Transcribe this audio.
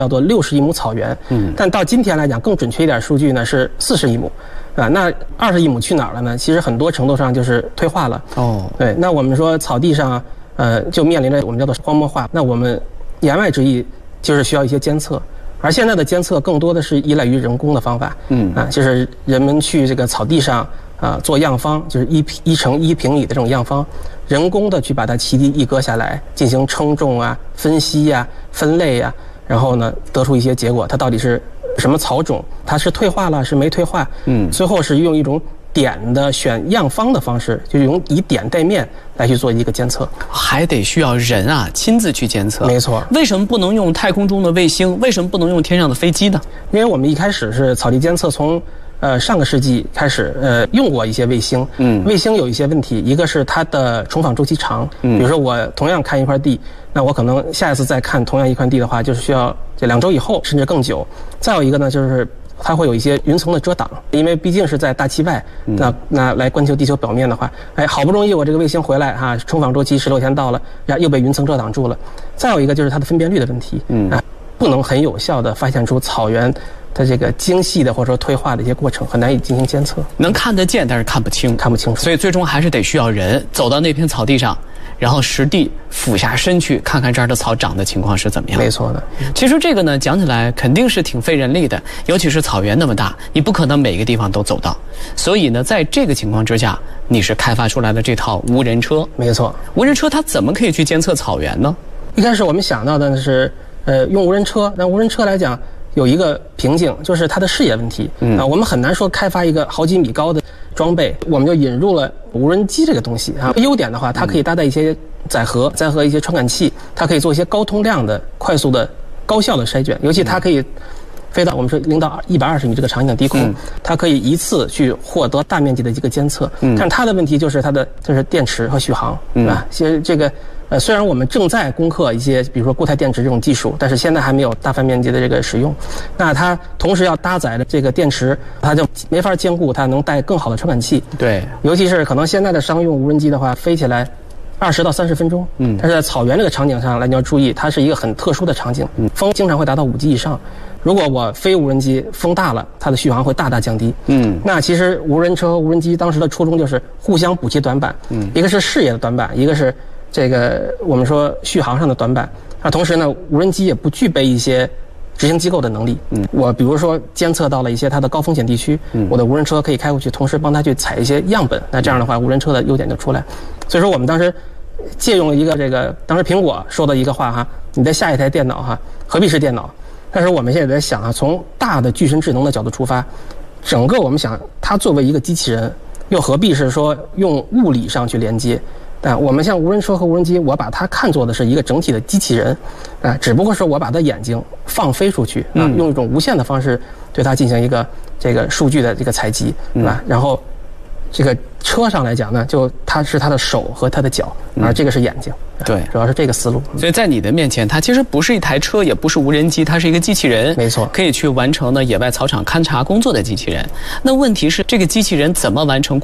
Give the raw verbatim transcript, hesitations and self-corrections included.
叫做六十亿亩草原，嗯，但到今天来讲，更准确一点数据呢是四十亿亩，啊，那二十亿亩去哪儿了呢？其实很多程度上就是退化了。哦，对，那我们说草地上，呃，就面临着我们叫做荒漠化。那我们言外之意就是需要一些监测，而现在的监测更多的是依赖于人工的方法，嗯，啊，就是人们去这个草地上啊做样方，就是一一乘一平米的这种样方。人工的去把它齐地一割下来，进行称重啊、分析呀、啊、分类呀、啊，然后呢得出一些结果，它到底是什么草种，它是退化了是没退化，嗯，最后是用一种点的选样方的方式，就是用以点带面来去做一个监测， 还得需要人啊亲自去监测。 没错， 为什么不能用太空中的卫星？为什么不能用天上的飞机呢？ 因为我们一开始是草地监测从。呃，上个世纪开始，呃，用过一些卫星，嗯，卫星有一些问题，一个是它的重访周期长，嗯，比如说我同样看一块地，那我可能下一次再看同样一块地的话，就是需要这两周以后，甚至更久。再有一个呢，就是它会有一些云层的遮挡，因为毕竟是在大气外，那那来观测地球表面的话，哎，好不容易我这个卫星回来哈，重访周期十六天到了，然后又被云层遮挡住了。再有一个就是它的分辨率的问题，嗯，啊，不能很有效的发现出草原它这个精细的或者说退化的一些过程，很难以进行监测， 能看得见，但是看不清， 看不清楚。 所以最终还是得需要人走到那片草地上，然后实地俯下身去看看这儿的草长的情况是怎么样。 没错的。 其实这个呢，讲起来肯定是挺费人力的，尤其是草原那么大，你不可能每个地方都走到。所以呢，在这个情况之下，你是开发出来的这套无人车。没错，无人车它怎么可以去监测草原呢？ 一开始我们想到的是，呃，用无人车。那无人车来讲，有一个瓶颈，就是它的视野问题。嗯啊，我们很难说开发一个好几米高的装备，我们就引入了无人机这个东西啊。优点的话，它可以搭载一些载荷，载荷一些传感器，它可以做一些高通量的、快速的、高效的筛卷。尤其它可以飞到我们说零到一百二十米这个场景的低空，嗯，它可以一次去获得大面积的一个监测。嗯，但它的问题就是它的就是电池和续航，是吧？其实这个。呃，虽然我们正在攻克一些，比如说固态电池这种技术，但是现在还没有大范面积的这个使用。那它同时要搭载的这个电池，它就没法兼顾它能带更好的传感器。对，尤其是可能现在的商用无人机的话，飞起来二十到三十分钟。嗯，但是在草原这个场景上来，你要注意，它是一个很特殊的场景，风经常会达到五级以上。如果我飞无人机，风大了，它的续航会大大降低。嗯，那其实无人车和无人机当时的初衷就是互相补齐短板。嗯，一个是视野的短板，一个是这个我们说续航上的短板。那同时呢，无人机也不具备一些执行机构的能力。嗯，我比如说监测到了一些它的高风险地区，嗯，我的无人车可以开过去，同时帮它去采一些样本。那这样的话，无人车的优点就出来。所以说我们当时借用了一个这个当时苹果说的一个话哈，你的下一台电脑哈，何必是电脑？但是我们现在在想啊，从大的具身智能的角度出发，整个我们想它作为一个机器人，又何必是说用物理上去连接？啊，我们像无人车和无人机，我把它看作的是一个整体的机器人，啊，只不过是我把它眼睛放飞出去啊，用一种无线的方式对它进行一个这个数据的这个采集，是吧？然后这个车上来讲呢，就它是它的手和它的脚，而这个是眼睛。对，主要是这个思路。 所以在你的面前，它其实不是一台车，也不是无人机，它是一个机器人。没错，可以去完成呢野外草场勘察工作的机器人。那问题是，这个机器人怎么完成